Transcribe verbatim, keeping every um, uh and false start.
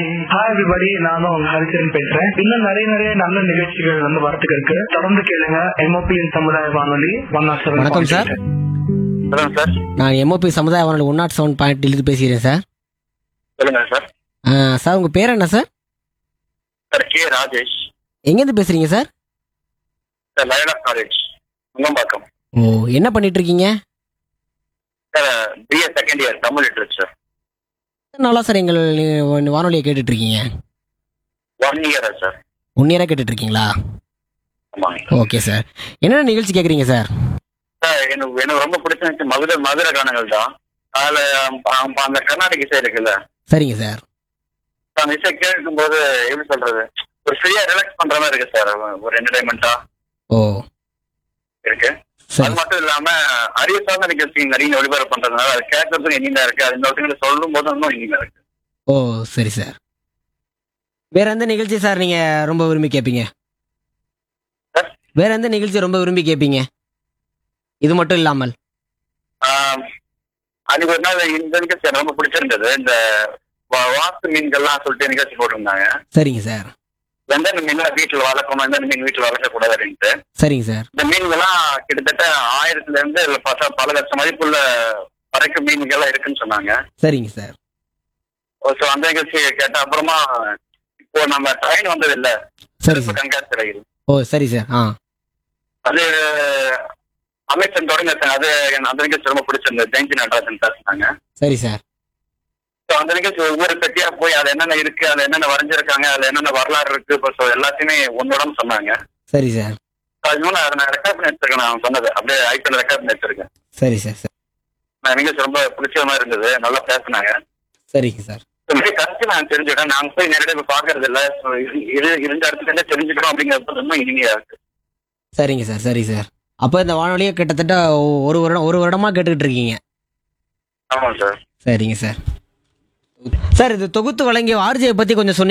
Hi everybody, நானும் உங்க ஹரிச்சரன் பேசுறேன். இன்னும் நிறைய நிறைய நல்ல நிகழ்ச்சிகள் வந்து வரத்துக்கு இருக்கு. தொடர்ந்து கேளுங்க எம்ஓபியின் சமுதாய வானொலி ஒன் நாட் செவன். வணக்கம் சார். சொல்லுங்க சார். நான் எம்ஓபி சமுதாய வானொலி ஒன் நாட் செவன் பாயிண்ட் இருந்து பேசுகிறேன் சார். சொல்லுங்க சார். ஆ, சார் உங்கள் பேர் என்ன சார்? Sir K Rajesh. எங்கேருந்து பேசுகிறீங்க sir? Sir Loyola college Nungambakkam. ஓ, என்ன பண்ணிட்டு இருக்கீங்க? Sir BA second year Tamil literature. நல்லா சார் எங்கள் நீ- வானொலியை கேட்டுட்டு இருக்கீங்க. ஒன் இயரா சார்? ஒன் இயராக கேட்டுட்டு இருக்கீங்களா? ஆமாங்க ஓகே சார். என்னென்ன நிகழ்ச்சி கேட்குறீங்க சார்? சார். எனக்கு எனக்கு ரொம்ப பிடிச்ச மதுரை மதுரை கானங்கள் தான். அதில் அந்த கர்நாடக இசை இருக்குல்ல, சரிங்க சார். அந்த இசை கேட்கும் போது எப்படி சொல்றது, ஒரு ஃப்ரீயா ரிலாக்ஸ் பண்ற மாதிரி இருக்கு சார். ஒரு என்டர்டைன்மெண்டா ஓ இருக்கு. அது சரி. மட்டும் இல்லாம அறிவு சார்ந்த நிகழ்ச்சி நிறைய ஒளிபரப்பு பண்றதுனால அது கேட்கறதுக்கு இனிமையா இருக்கு. அது இன்னொருத்தங்க சொல்லும் போது இன்னும் இனிமையா இருக்கு. ஓ சரி சார். வேற எந்த நிகழ்ச்சி சார் நீங்கள் ரொம்ப விரும்பி கேட்பீங்க? சார்? வேற எந்த நிகழ்ச்சி ரொம்ப விரும்பி கேட்பீங்க இது மட்டும் இல்லாமல்? ஆஹ் அன்னைக்கு ஒரு நாள் இந்த நிகழ்ச்சி எனக்கு ரொம்ப பிடிச்சிருந்தது. இந்த வா- வாஸ்து மீன்கள்லாம் சொல்லிட்டு நிகழ்ச்சி போட்டிருந்தாங்க. சரிங்க சார். எந்தெந்த மீன்லாம் வீட்டில் வளர்க்கணும், எந்தெந்த மீன் வீட்டில் வளர்க்கக்கூடாது அப்படின்ட்டு. சரிங்க சார். இந்த மீன்கள்லாம் கிட்டத்தட்ட ஆயிரத்துல இருந்து இல்ல பல பல லட்சம் மதிப்புள்ள வரைக்கும் மீன்கள்லாம் இருக்குன்னு சொன்னாங்க. சரிங்க சார். ஸோ அந்த நிகழ்ச்சி கேட்ட அப்புறமா இப்போ நம்ம ட்ரெயின் வந்தது இல்ல, சரி சார். கண்காட்சி கிடைக்குது. ஓ சரி சார். ஆ அது அமைச்சர் தொடங்க அது எனக்கு அந்த நிகழ்ச்சி ரொம்ப பிடிச்சிருந்தது. ஜெயந்தி நடராஜன் பேசினாங்க. சரி சார். ஸோ அந்த நிகழ்ச்சி ஒவ்வொரு பெட்டியா போய் அது என்னென்ன இருக்கு, அதுல என்னென்ன வரைஞ்சிருக்காங்க, அதுல என்னென்ன வரலாறு இருக்கு, இப்போ ஸோ எல்லாத்தையுமே ஒன்னோட சொன்னாங்க. சரி சார். அது மூலம் அதை நான் ரெக்கார்ட் பண்ணி எடுத்துருக்கேன். நான் சொன்னது அப்படியே ஐபிஎல் ரெக்கார்ட் பண்ணி எடுத்துருக்கேன். சரி சார். சரி. நான் நிகழ்ச்சி ரொம்ப பிடிச்ச மாதிரி இருந்தது. நல்லா பேசினாங்க. சரிங்க சார். இந்த மாதிரி கருத்து நான் தெரிஞ்சுக்கிட்டேன். நாங்க போய் நேரடியாக போய் பாக்குறது இல்ல. ஸோ இரு இருந்த இடத்துல தெரிஞ்சுக்கணும் அப்படிங்கிறது ரொம்ப இனிமையா இருக்கு. சரிங்க சார். சரி சார். அப்போ இந்த வானொலியை கிட்டத்தட்ட ஒரு வருடம் ஒரு வருடமாக கேட்டுக்கிட்டு இருக்கீங்க. ஆமாம் சார். சரிங்க சார். சார், இது தொகுத்து வழங்கிய ஆர்ஜியை பற்றி கொஞ்சம் சொன்னீங்க.